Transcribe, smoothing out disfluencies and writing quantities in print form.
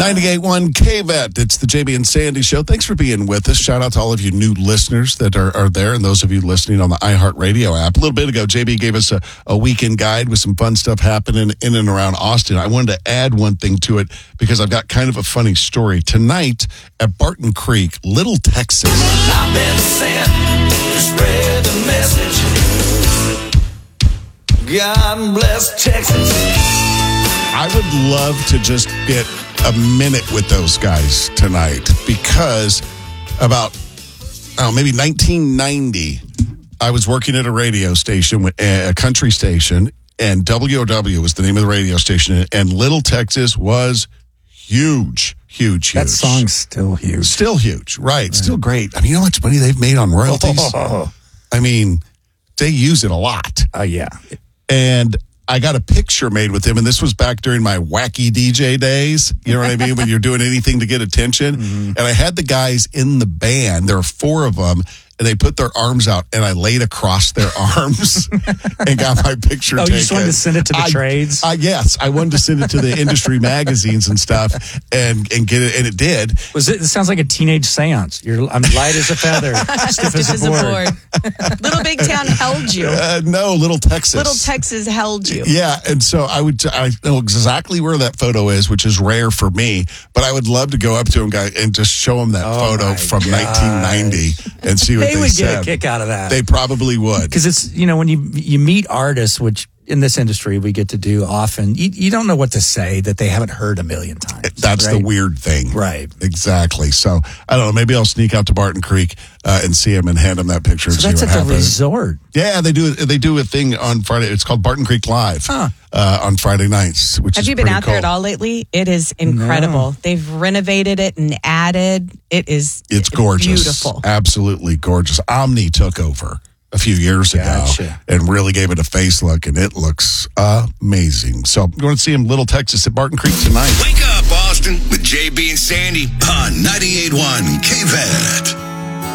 98.1 KVET. It's the JB and Sandy Show. Thanks for being with us. Shout out to all of you new listeners that are there and those of you listening on the iHeartRadio app. A little bit ago, JB gave us a weekend guide with some fun stuff happening in and around Austin. I wanted to add one thing to it because I've got kind of a funny story. Tonight at Barton Creek, Little Texas. I've been sent to spread the message. God bless Texas. I would love to just get a minute with those guys tonight because about maybe 1990, I was working at a radio station, a country station, and WOW was the name of the radio station, and Little Texas was huge. That song's still huge. Still huge, right. Still great. I mean, you know how much money they've made on royalties? I mean, they use it a lot. Yeah. And I got a picture made with him, and this was back during my wacky DJ days. You know what I mean? When you're doing anything to get attention. Mm-hmm. And I had the guys in the band. There were 4 of them, and they put their arms out, and I laid across their arms and got my picture taken. You just wanted to send it to the trades? Yes, I wanted to send it to the industry magazines and stuff and get it, and it did. It sounds like a teenage seance. I'm light as a feather, stiff as a board. Little Big Town held you. No, Little Texas. Little Texas held you. Yeah, and so I know exactly where that photo is, which is rare for me, but I would love to go up to him and just show him that photo from 1990 and see what they would get a kick out of that. They probably would. Because it's, when you meet artists, which in this industry we get to do often, you don't know what to say that they haven't heard a million times. That's right? the weird thing. Right. Exactly. So, I don't know, maybe I'll sneak out to Barton Creek and see him and hand him that picture. So that's at the resort. Yeah, they do a thing on Friday. It's called Barton Creek Live on Friday nights. Have you been out there at all lately? It is incredible. No. They've renovated it and added. It's gorgeous. Beautiful. Absolutely gorgeous. Omni took over a few years ago and really gave it a facelift, and it looks amazing. So you want to see him, Little Texas at Barton Creek tonight. Wake up, Austin, with JB and Sandy on 98.1 KVET.